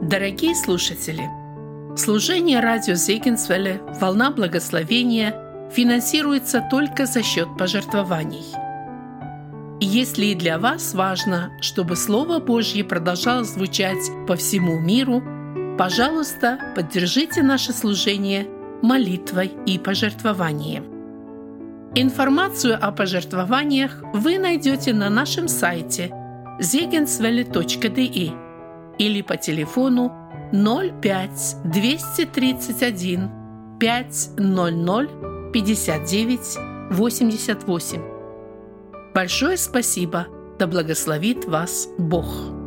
Дорогие слушатели, служение радио Зегенсвелле «Волна благословения» финансируется только за счет пожертвований. И если и для вас важно, чтобы Слово Божье продолжало звучать по всему миру, пожалуйста, поддержите наше служение молитвой и пожертвованием. Информацию о пожертвованиях вы найдете на нашем сайте zegensvelle.de или по телефону 05 231 500 59 88. Большое спасибо! Да благословит вас Бог!